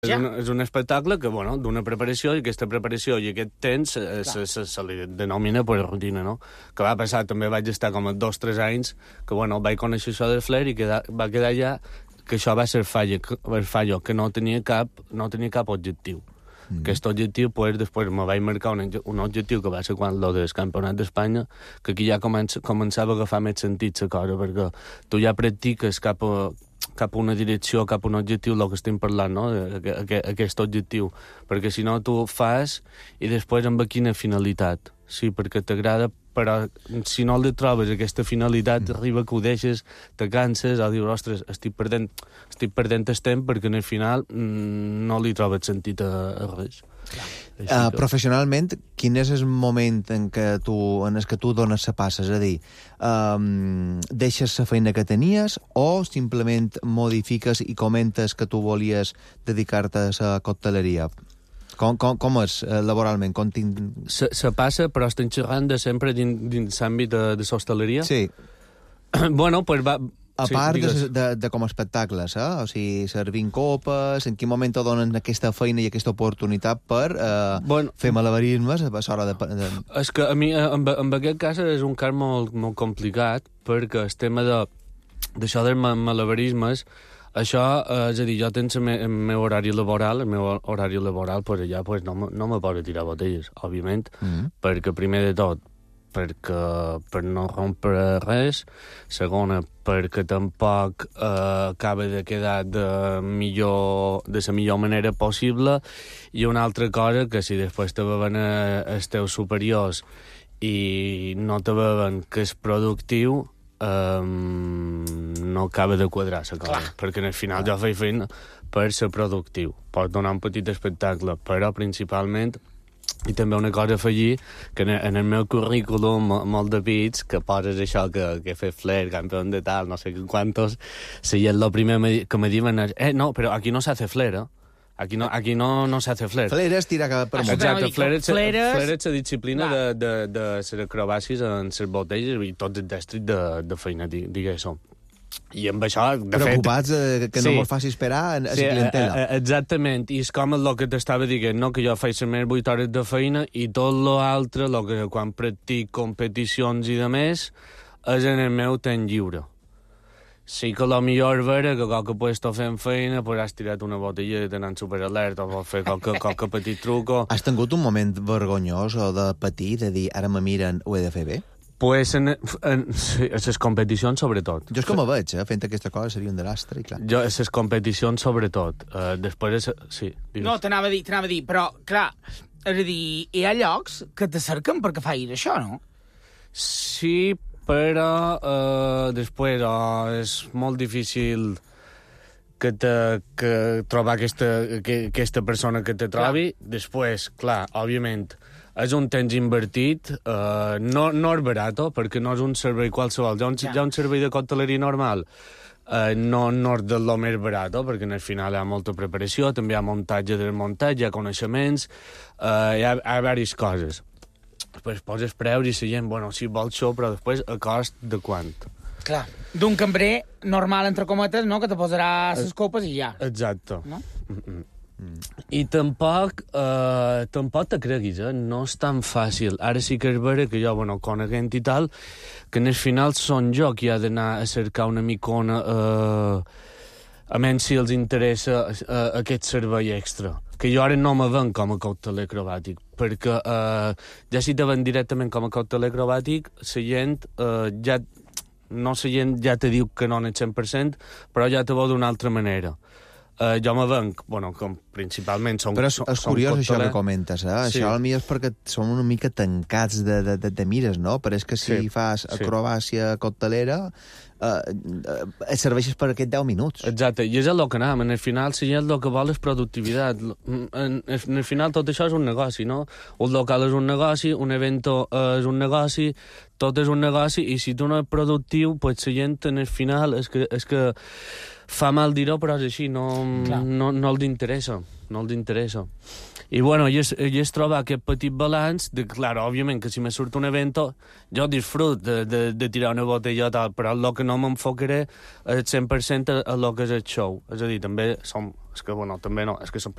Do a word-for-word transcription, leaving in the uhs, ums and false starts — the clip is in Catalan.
És un, és un espectacle que, bueno, d'una preparació, i aquesta preparació i aquest temps eh, se, se, se li denomina per rutina, no? Que va passar, també vaig estar com a dos o tres anys, que, bueno, vaig conèixer això del flair i que va quedar ja que això va ser fallo, que, fallo, que no tenia cap, no tenia cap objectiu. Mm. Aquest objectiu, pues, després me vaig marcar un, un objectiu que va ser quan lo del Campionat d'Espanya, que aquí ja comença, començava a agafar més sentit la cosa, perquè tu ja practiques cap a cap a una direcció, cap a un objectiu, el que estem parlant, no? Aquest, aquest objectiu. Perquè si no, tu fas i després amb quina finalitat. Sí, perquè t'agrada, però si no li trobes aquesta finalitat, mm. arriba que ho deixes, te canses, o dius, ostres, estic perdent, estic perdent el temps perquè en el final mm, no li trobes sentit a, a res. Uh, que... Professionalment, quin és el moment en què tu, en el que tu dones la passa? És a dir, um, deixes la feina que tenies o simplement modifiques i comentes que tu volies dedicar-te a la cocteleria? Com, com, com és eh, laboralment? Com tinc... se, se passa, però estem xerrant de sempre dins, dins l'àmbit de, de l'hostaleria? Sí. Bueno, pues va... A part sí, de, de, de com a espectacles, eh? O sigui, servint copes, en quin moment te donen aquesta feina i aquesta oportunitat per eh, bueno, fer malabarismes a l'hora de, de... És que a mi, en, en aquest cas, és un cas molt, molt complicat, perquè el tema de d'això dels malabarismes, això, eh, és a dir, jo tens el meu, el meu horari laboral, el meu horari laboral, pues allà pues, no, no me pots tirar botelles, òbviament, mm. perquè primer de tot, perquè per no rompre res, segona, perquè tampoc eh, acaba de quedar de, millor, de la millor manera possible, i una altra cosa, que si després te veuen els teus superiors i no te veuen que és productiu, Um, no acaba de quadrar la cosa, Clar. perquè al final Clar. jo faig feina per ser productiu, pot donar un petit espectacle, però principalment, i també una cosa a afegir, que en el meu currículum molt de bits, que poses això que, que he fet flair, campió de tal, no sé quantos, si el primer que me diuen és, eh, no, però aquí no s'hace flair, eh? Aquí no, aquí no, no s'hace flair. Flair és tirar cap per amunt. Exacte, flair és, flair és la disciplina de, de, de les acrobàcies en les botelles i tots els estris de, de feina, diguéssim. I amb això, de Preocupats fet... que no sí. mos faci esperar a la sí, clientela. Exactament, i és com el que t'estava dient, no? Que jo faig les meves vuit hores de feina i tot l'altre, lo que quan practic competicions i de més, és en el meu temps lliure. Sí que la millor és vera que qualque puesto fent feina pues has tirat una botella i t'anant superalerta o fer qualque, qualque petit truco. Has tingut un moment vergonyós o de patir, de dir ara me miren, ho he de fer bé? Pues en, en, sí, en les competicions sobretot. Jo és com a veig, eh? Fent aquesta cosa seria un desastre, i clar. Jo, en les competicions sobretot. Uh, després, és, sí. Digues. No, t'anava a dir, t'anava a dir, però, clar, és a dir, hi ha llocs que te cerquen perquè facis això, no? Sí, però eh, després oh, és molt difícil que, te, que trobar aquesta, que, aquesta persona que te trobi. Clar. Després, clar, òbviament, és un temps invertit, eh, no, no és barat, perquè no és un servei qualsevol. Hi ha un, ja. hi ha un servei de cocteleria normal, eh, no, no és de lo més barat, perquè al final hi ha molta preparació, també hi ha muntatge del muntatge, hi ha coneixements, eh, hi ha, hi ha diverses coses. Després poses preus i la gent, bueno, sí, vol això, però després a cost de quant? Clar, d'un cambrer normal, entre cometes, no?, que te posarà les copes i ja. Exacte. No? Mm-mm. Mm. I tampoc, eh, tampoc te creguis, eh? No és tan fàcil. Ara sí que és vera que jo, bueno, coneguent i tal, que en el final són jo qui ha d'anar a cercar una micona, eh, a menys si els interessa eh, aquest servei extra. Que jo ara no me ven com a cocteler acrobàtic, perquè eh, ja si te ven directament com a cocteler acrobàtic, la gent eh, ja, no la gent ja te diu que no en el cent per cent, però ja te veu d'una altra manera. Uh, jo me venc, bueno, com principalment som Però és, és som curiós cocteler. això que comentes, eh? Sí. Això potser és perquè som una mica tancats de, de, de, de mires, no? Però és que si sí. fas acrobàcia coctelera, eh, eh, serveixes per aquests deu minuts. Exacte, i és el que anem. En el final, si el que vol és productivitat. En, en el final tot això és un negoci, no? Un local és un negoci, un evento és un negoci, tot és un negoci, i si tu no ets productiu, pues la gent en el final és que, és que fa mal dir-ho, però és així, no, no, no els interessa, no els interessa. I, bueno, i és, i és trobar aquest petit balanç de, clar, òbviament, que si me surt un evento, jo disfrut de, de, de tirar una botella i tal, però el que no m'enfocaré al cent per cent a, a lo que és el show. És a dir, també som... És que, bueno, també no, és que som